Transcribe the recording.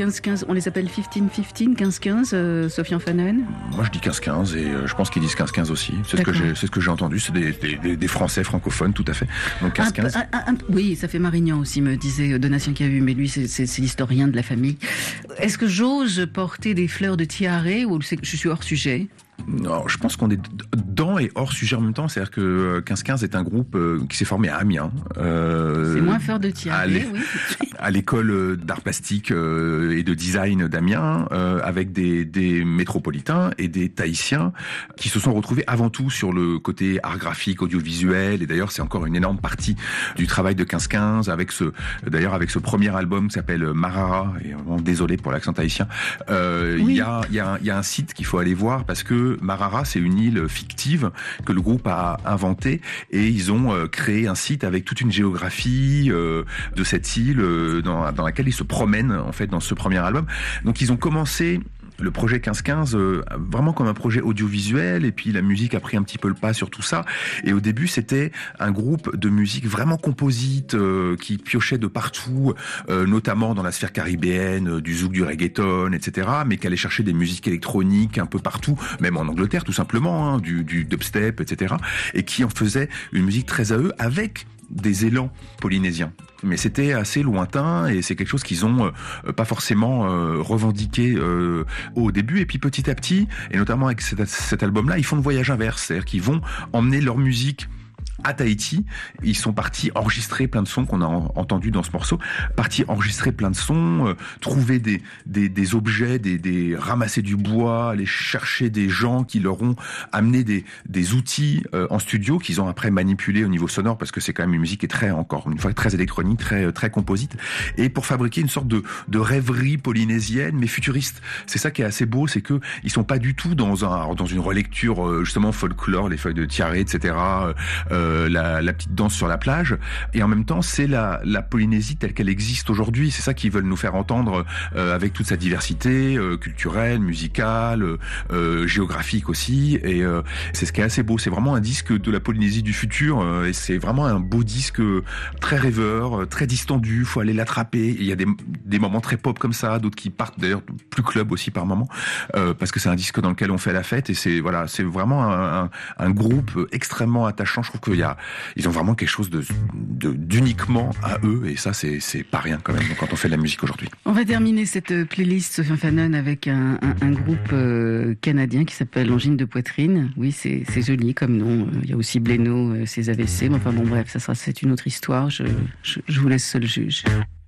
15-15, on les appelle 15-15, 15-15, Sofiane Fanon? Moi je dis 15-15 et je pense qu'ils disent 15-15 aussi. C'est ce que j'ai entendu, c'est des Français francophones tout à fait. Donc 15-15. Oui, ça fait Marignan aussi, me disait Donatien Cahu, mais lui c'est l'historien de la famille. Est-ce que j'ose porter des fleurs de tiare ou je suis hors sujet? Non, je pense qu'on est dans et hors sujet en même temps. C'est-à-dire que 15-15 est un groupe qui s'est formé à Amiens. C'est moins fleur de tiare, oui. À l'école d'art plastique et de design d'Amiens, avec des métropolitains et des tahitiens qui se sont retrouvés avant tout sur le côté art graphique, audiovisuel. Et d'ailleurs, c'est encore une énorme partie du travail de 15-15 avec ce premier album qui s'appelle Marara. Et vraiment désolé pour l'accent tahitien. Il y a un site qu'il faut aller voir parce que Marara, c'est une île fictive que le groupe a inventée et ils ont créé un site avec toute une géographie de cette île dans laquelle ils se promènent en fait dans ce premier album. Donc ils ont commencé le projet 15-15 vraiment comme un projet audiovisuel et puis la musique a pris un petit peu le pas sur tout ça et au début c'était un groupe de musique vraiment composite qui piochait de partout notamment dans la sphère caribéenne du zouk, du reggaeton, etc. mais qui allait chercher des musiques électroniques un peu partout, même en Angleterre tout simplement, du dubstep, etc. et qui en faisait une musique très à eux avec des élans polynésiens. Mais c'était assez lointain et c'est quelque chose qu'ils ont pas forcément revendiqué au début. Et puis petit à petit, et notamment avec cet album-là, ils font le voyage inverse. C'est-à-dire qu'ils vont emmener leur musique à Tahiti. Ils sont partis enregistrer plein de sons qu'on a entendus dans ce morceau, partis enregistrer plein de sons, trouver des objets, ramasser du bois, aller chercher des gens qui leur ont amené des outils en studio qu'ils ont après manipulés au niveau sonore parce que c'est quand même une musique qui est encore une fois très électronique, très composite et pour fabriquer une sorte de rêverie polynésienne mais futuriste. C'est ça qui est assez beau, c'est que ils sont pas du tout dans une relecture justement folklore, les feuilles de tiare, etc. La petite danse sur la plage et en même temps c'est la Polynésie telle qu'elle existe aujourd'hui, c'est ça qu'ils veulent nous faire entendre avec toute sa diversité culturelle, musicale, géographique aussi et c'est ce qui est assez beau, c'est vraiment un disque de la Polynésie du futur et c'est vraiment un beau disque très rêveur, très distendu, faut aller l'attraper et il y a des moments très pop comme ça, d'autres qui partent d'ailleurs plus club aussi par moment parce que c'est un disque dans lequel on fait la fête et c'est vraiment un groupe extrêmement attachant. Je trouve qu'ils ont vraiment quelque chose d'uniquement à eux et ça c'est pas rien quand même quand on fait de la musique aujourd'hui. On va terminer cette playlist Sofiane Fanon avec un groupe canadien qui s'appelle Angine de poitrine. Oui, c'est joli comme nom. Il y a aussi Blénaud, ses AVC. Enfin bon bref, c'est une autre histoire. Je vous laisse seul juge.